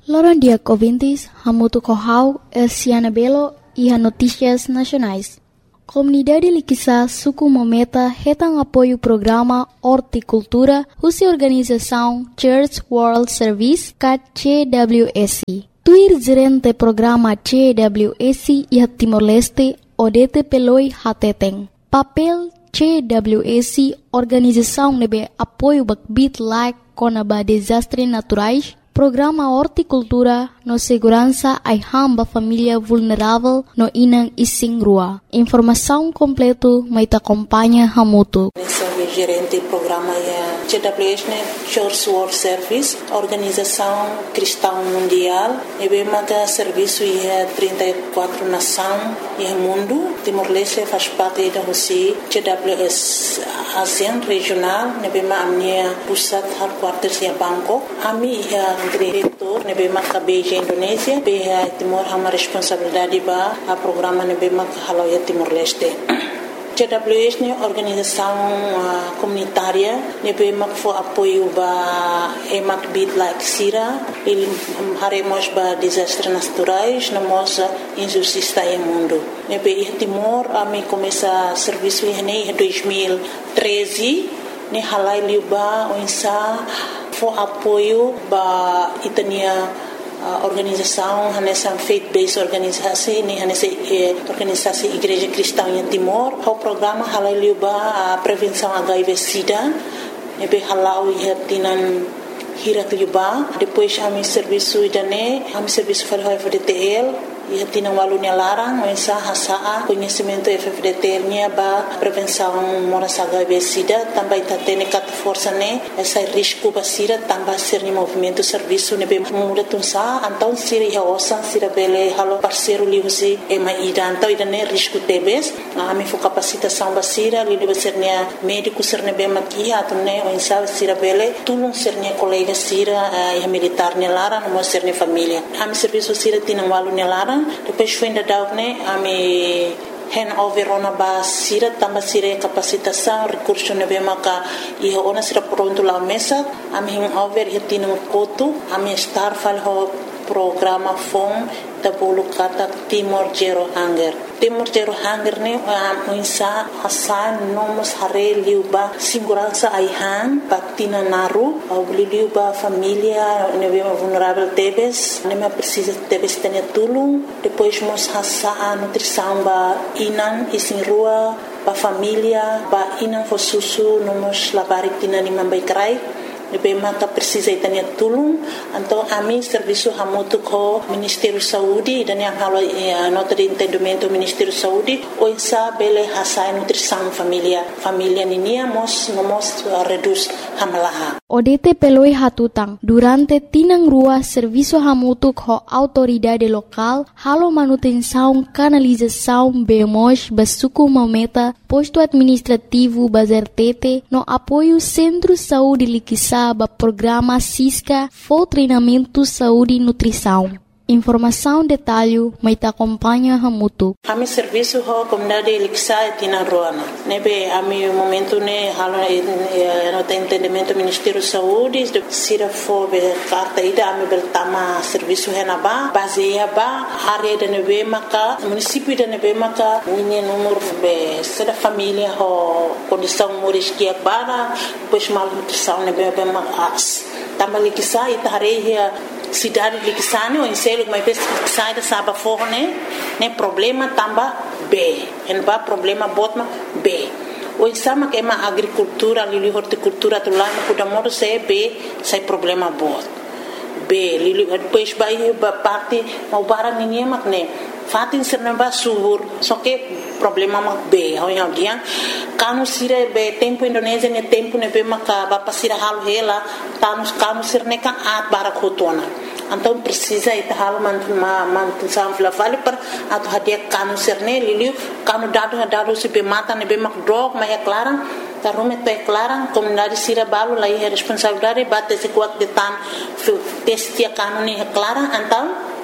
Loron dia ouvintes, Hamutu Kohau, Elciana Belo e a Notícias Nacionais. Comunidade Liquissa Suku Mometa retang apoio programa Horticultura, Russa Organização Church World Service, CWS. Tuir gerente programa CWS e Timor-Leste, Odete Peloi Hateteng. Papel CWS, organização nebe apoio bakbit like konaba desastres naturais, programa Horticultura no segurança ai hamba família vulnerável no inang ising rua. Informação completo mai ta acompanha Hamutu. Gerente programa é CWS, Church World Service, Organização Cristã Mundial, e bem maga serviço é 34 nações e mundo. Timor-Leste faz parte da Rússia, CWS ASEAN regional, e bem maga minha pusat headquarters é Bangkok. Ami é diretor, e bem maga Beijing Indonésia, bem Timor hama responsabilidade ba a programa e bem maga halau é Timor-Leste. CWS é organização comunitária, nebe for apoio ba emak bit like sira, ele haremos ba desastres naturais, namos injustiça em mundo. Nebe Timor ami começa serviço em 2013, ne halai liuba onsa for apoio ba itania organização nessa faith-based organização nessa organização Igreja Cristã em Timor. O programa halal a prevenção HIV/SIDA, nebe halal tinan hirat liuba. Depois ami serviço idane, ami serviço FDTL. E tinha walunya larang, mensa hasaa conhecimento FFDT nya ba prevenção moras HIV/SIDA, também tatene kat força ne essa risco basira também ser ni movimento serviço ne be muda tunsa então sira ya osa sira bele halo parceiro liusi e maida então idane risco tebes ami fo capacitação basira li deve ser ne médico ser ne be maki atune mensa sira bele tulung ser ne colega sira e militar ne larang mo ser ne família ami serviço sira tinha walunya larang. Depois foi ainda dar ami handover ona ba sira tamba sira capacitação recurso nebe maka e ona sira pronto lá mesa ami handover hitin kotu ami star fal ho programa fon da bolu kata Timor Zero Hunger. Timor Zero Hunger ne muinsa hasan nomos hare liuba segurança aihan patina naru au liuba família nebe vulnerável tebes nema precisa tebes tenia tulung depois mos hasa nutrição ba inan isin rua ba família ba inan fo susu nomos labari tina ni mambai krai nebe maka precisa itania tulung então ami serviço hamutu ko Ministério Saúde dan yang halo nota de entendimento Ministério Saúde oisa bele hasa nutrição família ninia mos reduz hamalaha. Odete peloi hatutang durante tinang rua serviço hamutu ko autoridade local halo manutenção canalização bemos basuku mometa posto administrativo bazertete no apoio Centro Saúde Liquissa ba programa SISCA for treinamento saúde e nutrição. Informação detalhe mai ta acompanha Hamutu. Ami serviço ho comunidade Liquissa tina roana. Nebe ami momento ne halo no entendimento Ministério Saúde sira fo be carta ida ami beltama serviço henaba baseia ba área de nebe maka município de nebe maka minha número be sira família ho condição moris que bara depois mal nutrição nebe be mas também Liquissa itareia cidade de Liquissane ou em selo mas sai da saba forne né problema tamba B en ba problema botma B o sama que ma agricultura lili horticultura tu lá no kudamoro se B sai problema bot B lili depois vai ba parte mau barang ninguém mak ne fatin serna ba suhur só que problema mak B ao yang dia kanu sire be tempo Indonésia ne tempo ne be maka ba pasira halu hela kanu sirne kan at barakotona então precisa ita halu mantusam flavali per atau hadia kanu sirne liliu kanu dado se be mata ne be mak drog ma é clara tarume to é clara comunidade sira balu lá é responsabilidade bate se kuat de tan testia kanu ne é clara então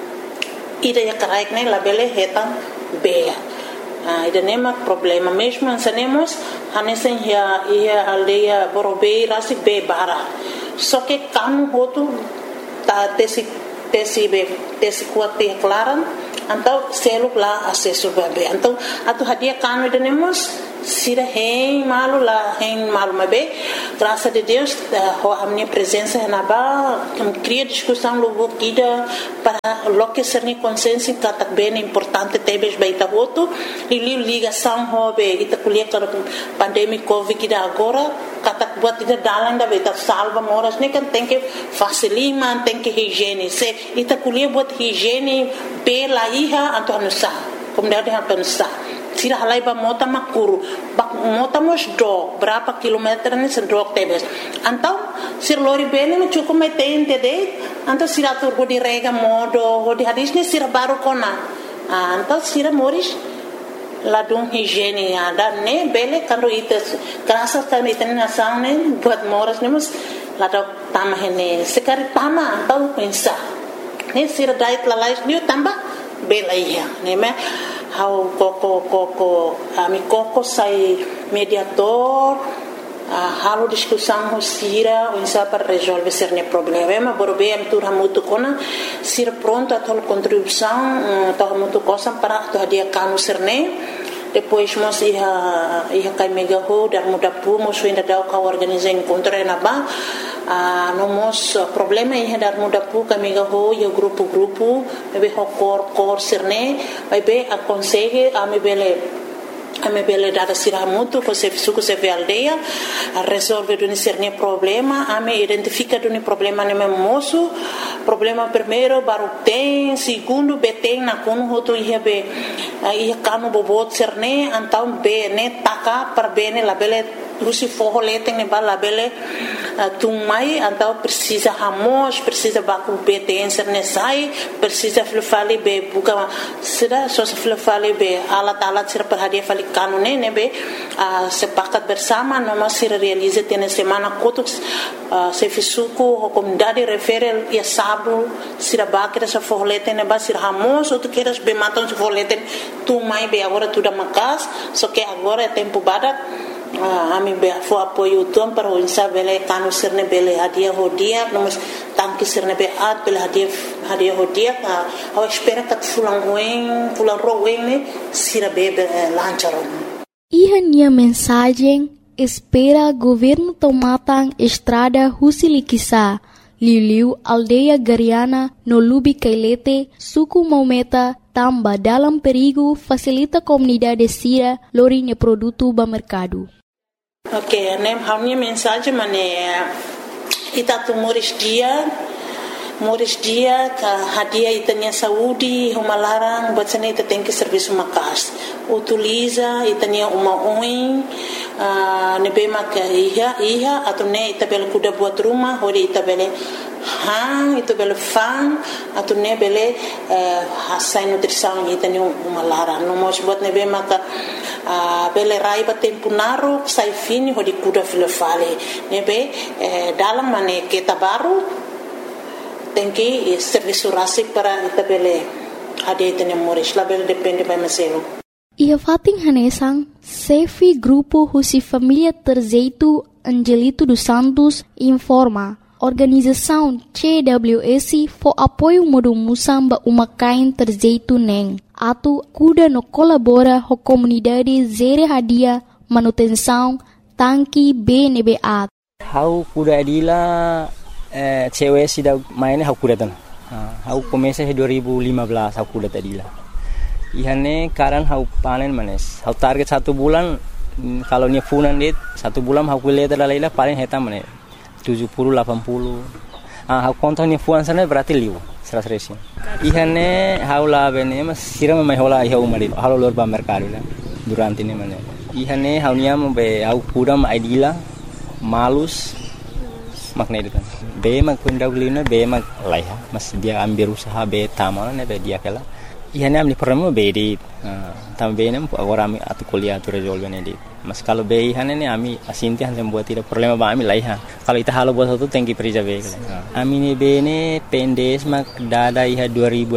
ida ya karaik ne labele hetan be ida nema problema mesmo ansanemos hanesen ia aldeia Borobei rasi be bara só que kanu hotu ta tesi tesi kuat te klaran então selo lá acesso bebê então atu hadia kanu denemos sira hein malu mabe graças a Deus a minha presença na ba cria discussão logo kida para loque ser ni consciência que bem importante tebes baita voto e ligação hobe ita kuliah para pandemia covid kida agora kata buat ida dalang da baita salva moras ne kan tem que facilima tem que higiene se ita kuliah buat higiene pela iha atau nusa como deve atau nusa sira halai ba mota makuru bak mota mos dog berapa kilometer ni sedok tebes antau sir lori bene me cukup me tente de antau sira tur di rega modo di hadis ni sira baru kona antau sira moris ladung higiene ada ne bele kando ites kerasa kan iten nasang ne buat moras ne mus ladok tamah ne sekali tama antau pensa ne sira dait lalais ni tambah bela iya ne me how koko ami koko sai mediator halo discussão sira unsa para resolver cerne problema borbe am tur hamutu kona sira pronto a tol contribuição to hamutu cosa para to dia kanu cerne depois mos ia kai mega ho dar muda pu mos ainda dau ka organizar encontro na ba nomos problema ia dar muda pu ka mega ho yo grupo be ho cor cerne vai be aconselhe a me bele dada sira muito com se suco se ve aldeia resolve do cerne problema a me identifica do problema ne moço problema primeiro baru tem segundo beteng na kono hoto ia be ia kanu bobot cerne antau be ne taka per bene la bele Rusi forro leteng ne bala bele tumai antau precisa hamos precisa baku beten cerne sai precisa flefali be buka sida so flefali be alat sira perhadia fali kanune ne be sepakat bersama noma sira realize tene semana kotuk se fisuku comunidade refere ia sabu sira bakira sa forro leteng ne ba sira hamos ou tu queres be matam se forro leteng tumai be agora tudo makas só que agora é tempo badak ami be fo apoio tom para o insa bele kanu sirne bele hadia hodia nomos tanki sirne be ad bele hadia hodia a espera que fulan roen ne sira bebe lancharon Ihania mensagem espera governo tomatang estrada Husilikisa Liliu aldeia Gariana no Lubi Kailete suku Maumeta tamba dalam perigo facilita comunidade sira lorinya produto ba mercado. Ok, nem a minha mensagem é itatu moris dia ka hadia itanya saúde uma larang batsane ita tem que serviço makas utiliza itanya uma oin nebe maka iha atau ne ita bel kuda buat rumah hori ita bele itu bele fan atau ne bele hasai nutrição itanya uma larang no mos buat nebe maka bele rai batempo naro sai fini hori kuda filofale nebe dalam mane kita baru tem que serviço rasik para itabele hadia itanya moris label depende by maselo. Ia fating hanesang Sefi Grupo Husi Família Terzeitu Angelito dos Santos informa organização CWS for apoio modo musamba umakain Terzeitu neng atu kuda no colabora ho comunidade zere hadia manutenção tanki BNBA. How kuda adila cewek sudah mainnya aku datang. Aku komesa 2015 aku datang dila. Ihane karan aku panen manes. Aku target 1 bulan kalau nya funan dit 1 bulan aku lihat adalah paling heta manes 70 80. Aku kontonnya fuan sana berarti liu 100. Ihane aku lah bene mas siram mai hola iha umarit. Halo lor ba mercado la durante ini manes. Ihane aku nya be aku kuda ma idila malus makna itu kan be mak pendahulunya be mak laiha mas dia ambil usaha be tamal ne be dia kala ihane amli problema be di tambe ne agora ami atu kuliah tu resolve ne di mas kalau be ihane ne ami asinti han buat tidak problema ba ami laiha kalau ita halo buat satu tengki perija be ami ne be ne pendes mak dada iha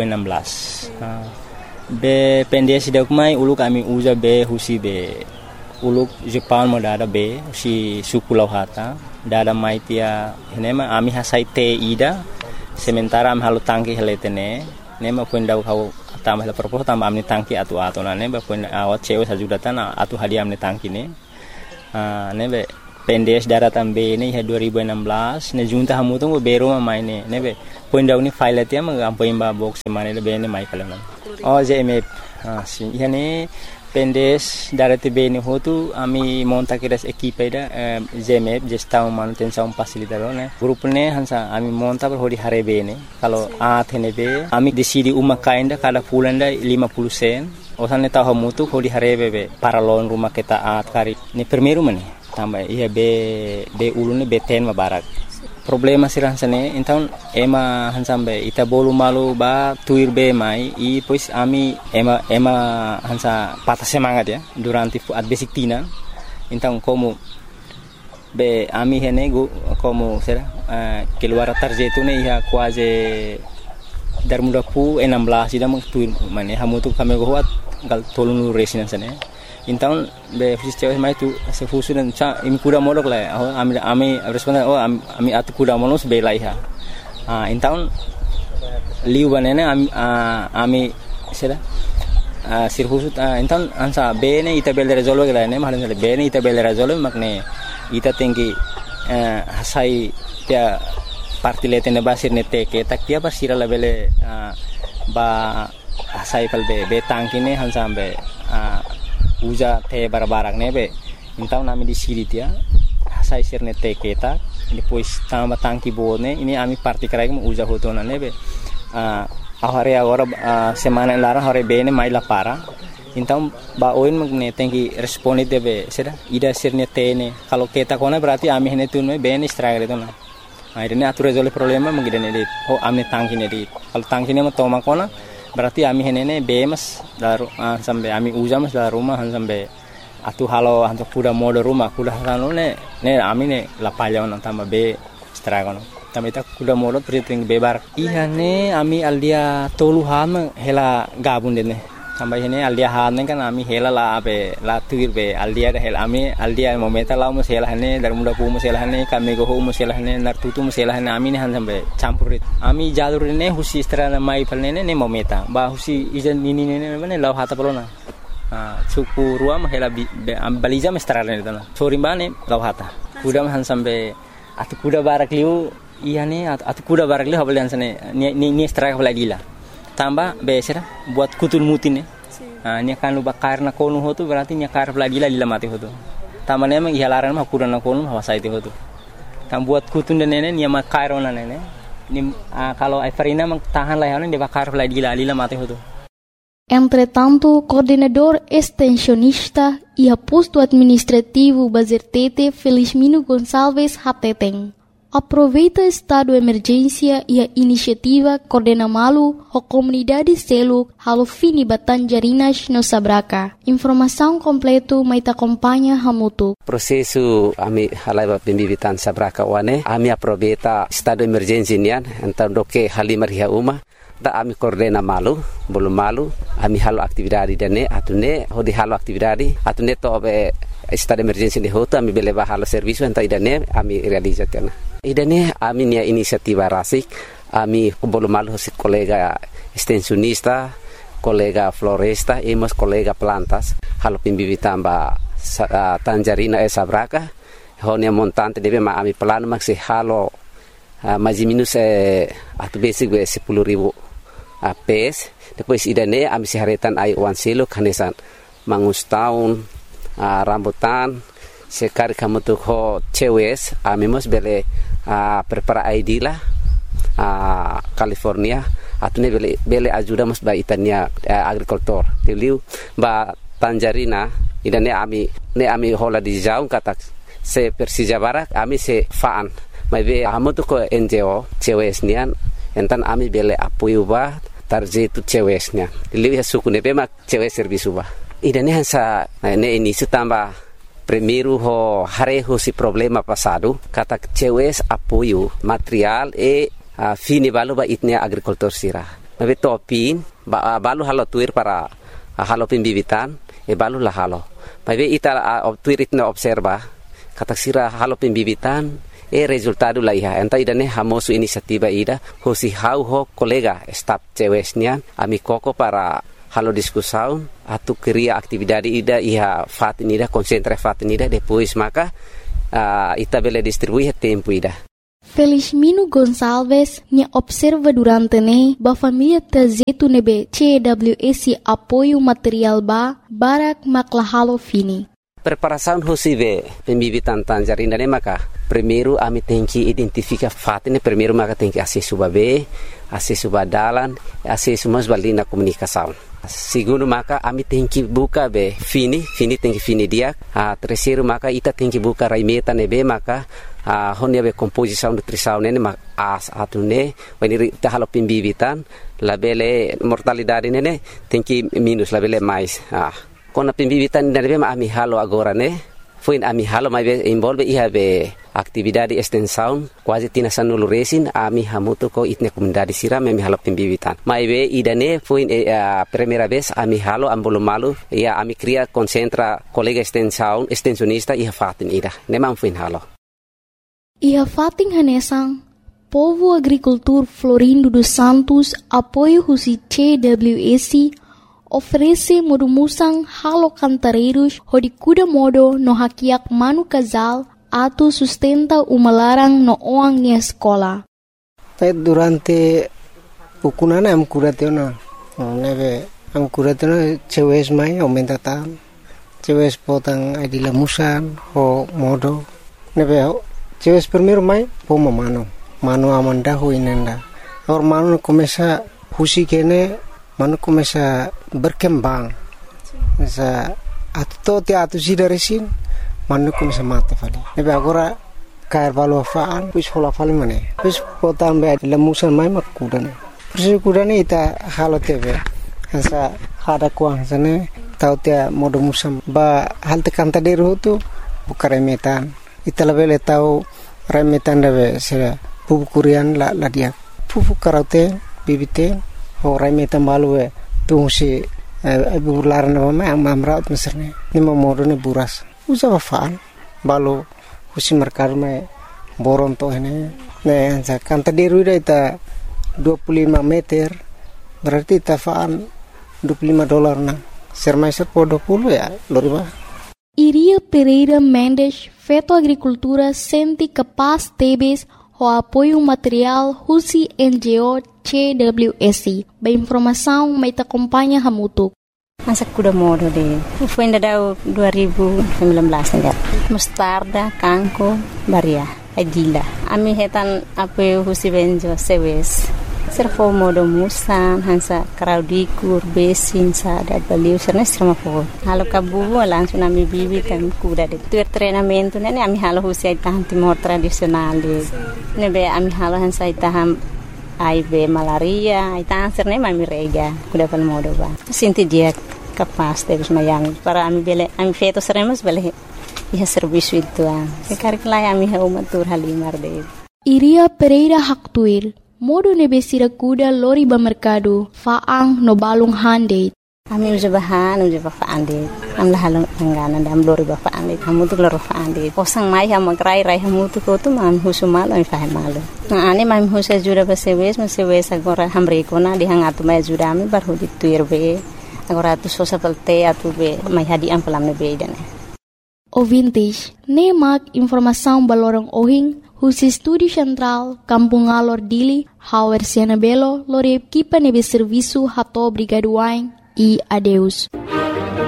2016 be pendes dak mai ulu kami uza be husi be uluk Jepang mo dada be si suku lauhata dada maitia henema ami hasai te ida sementara am halu tangki heletene nema pun dau kau tambah la propos tambah amni tangki atu na neba pun awat cewe sajudatan atu hadiah amni tangki ne nebe pendes daratan B ini 2016 ne junta hamu tu bero maine nebe pun dau ni file tia mengampai imba box semane le bene mai kalan JMF si yani pendes darati B ni hotu ami monta kiras equipe da JMF gestão manutenção facilitador ne grupo ne hansa ami monta per hodi hare B ne kalau athene be ami decidi uma kainda kada pulanda 50 sen osan ne tahu hamu tu hodi hare be para loan rumah kita kari ni primeiro mane tambah iya be ulune B10 mabarak problema sirah sane então ema hansambe ita bolu malu ba tuir be mai e pois ami ema hansa patah semangat ya durante at basic tina então como be ami hene como será keluar tarjetu ne ia quase dar muda pu 16 ida meng tuir mane hamu tu kami goat gal tolunu resina sane então be fisiceu mai tu se fusunan cha imi kuda molok la ami responda ami atu kuda molos be la iha então liu banene ami sera sirhusut então ansa bene ita bel resolve la ne mahalan bene ita bel resolve makne ita tinggi hasai dia partilete ne basir ne teke tak dia basira la bele ba hasai pal be tangkine hansambe uja te barbarak nebe então nami di siri dia sai sirne te keta depois tamba tangki bone ini ami parti karai mu uja hotona nebe ahare agora semana lara hore bene mai la para então ba oin magne tenki responde debe sera ida sirne tene kalau keta kona berarti ami hene tunme bene stragre tona akhirnya atu resolve problema mengidene dit amne tangki ne dit kalau tangki ne toma kona berarti ami henene bemas daru sampai ami uja mas dalam rumah sampai atu halo hantu kuda mode rumah kuda halo ne ami ne lapaya on tambah be stragono tambah ita kuda mode priting bebar ihane ami aldia toluhan hela gabun dene tambah hene aldia han kan ami hela la be la tuir be aldia da hela ami aldia momenta la mo hela hane dar muda pu mo hela hane kami go mo hela hane nar tutu mo hela hane ami ne han sampai campurit ami jalur ne husi strana mai palne ne momenta ba husi ijan nini ne ne law hata pelona suku ruam hela baliza mestrana ne tana sorimane law hata kuda han sampai atu kuda barak liu ihane atu kuda barak liu habalian sane ni straka baladila tambah besera buat kutul mutin nya kan lu bakar na konu hotu berarti nya kar lagi lila mati hotu tamane emang ihalaran mah kuran na konu hawa saiti hotu tam buat kutun dan nene nya makar ona nene ni kalau Everina mang tahan lah de bakar lagi lila mati hotu. Entretanto, coordenador extensionista e aposto administrativo Bazertete Felizmino Gonçalves Hateteng aproveita estado de emergência e a iniciativa Coordena Malu a comunidade selo halo fini Batanjarinas no Sabraca. Informação completo mai te acompanha hamutu. Prosesu ami halai pembibitan Sabraca wane ami aproveita estado de emergência nian então doke halimar hia uma da ami Coordena Malu belum malu ami halo aktividade dane atune hodi halo aktividade atune to be estado de emergência de hoto ami beleba halo serviço então idane ami realizatena. Idane ami nia inisiativa rasik ami belum malu si kolega extensionista kolega floresta emos kolega plantas halo pembibitan ba Tanjarina Sabraca honia montante debe ma ami plano maksi halo mais minus atu basic 10,000 PS depois idane ami siharetan ai wan silo kanesan mangus tahun rambutan sekali kamu tuh ho cewes ami mos bele prepara ID lah California atune bele ajuda mos ba itania agricultor teliu ba Tanjarina idane ami hola di jaung kata se Persija Barak ami se faan mai be amu tuh ko NGO cewes nian entan ami bele apoio ba tarjetu cewesnya teliu ya suku ne be mak cewes servisu ba idane hansa ne ini tambah primeiro ho hareho si problema passado kata cewes apoio material fini balu ba itnia agricultor sira mabe topin ba balu halo tuir para halo pembibitan balu la halo mabe ita tuir itna observa kata sira halo pembibitan resultado la iha enta idane hamosu inisiativa ida hosi hau ho kolega staf cewesnya ami koko para halo discussão atu cria atividade ida iha fatin ida concentra fatin ida depois maka ita bele distribuir tempo ida. Felizmino Gonçalves nya observa durante ne ba família tazetu nebe CWS apoio material barak maklahalo fini. Preparação hosive pembibitan tanjar indane maka primeiro ami tenki identifica fatine primeiro maka tenki acesso babe acesso badalan acesso mas balina comunicação. Segundo maka ami tenki buka be fini tenki fini dia. Terceiro maka ita tenki buka raimeta nebe maka honya be composição nutrição nene mak as atune when ita halo pembibitan labele mortalidade nene tenki minus labele mais. Kona pembibitan nene be ami halo agora ne foi ami halo mai be envolve iha be atividade extensão quase tina sanulu resin ami hamuto ko itne comunidade siram ami halo pembibitan mai be idane foi primeira vez ami halo ambolo malu ia ami cria concentra colega extensionista iha fatin ida nemam foi halo iha fatin hanesang Povo Agricultor Florindo dos Santos apoio husi CWS oferece modumusang halo cantareiros hodi kuda modo no hakiak manu casal atu sustenta umalarang no oang ni escola. Durante pukunana am kuratena nebe am kuratena cewes mai aumenta tan cewes potang adila musan ho modo nebe cewes primero mai pomo mano amanda ho inenda or mano começa husi kene mano começa berkembang sa atu sida resin mano começa mata fali nebe agora cair valo faan pis hola fali mane pis potan be lemusan mai makudane persi kudane ita halo tebe sa hada kuang sane tau tia modo musam ba halte kanta deru tu bukare metan ita lebele tau remetan debe se pupu kurian la dia pupu karaute bibite ho remetan balu tu si bulan nama amamraut meserne ni modo ne buras usa faan balu husi merkar me boron to ini ne ansa kanta deru ita 25 meter berarti tafaan $25 na sermaiser po 20 ya loriba. Iria Pereira Mendes feto agricultura senti capaz tebes o apoio material husi NGO CWS ba informação mai ta acompanha hamutuk. Masa kuda modo de foi ainda dau 2019 ainda mostarda kanko baria adila ami hetan apoio husi benjo sewes servo modo musan hansa kraudikur besin sada baliu serna strama fo halo kabu langsung ami bibi kan kuda de tur treinamento nene ami halo husi tahan timor tradisional de nebe ami halo hansa taham aibe malaria itahan serna ami rega kuda pal modo ba sinti dia capaz de mayang para ami bele ami feto seremos bele iha serviço itu sekarang lai ami ha umatur halimar de Iria Pereira Haktuil modo nebesira kuda lori ba mercado faang no balung hande ami ujabahan ujabafande am lahalong angganan dam lori ba faande kamu tu loro faande posang mai ha magrai rai hamu tu ko tu man husumal ai faham malu na ane mam husa jura ba sewes agora hamre kona di hangatu mai jura ami bar hodi tuirbe agora tu sosa pelte atu be mai hadi am pelam nebe idane Ouvintes, nemak informação balorong ohing husi Estúdio Central, Kampung Alor Dili, Hauer Siana Belo, lore equipa nebe serviço hato brigaduain e adeus.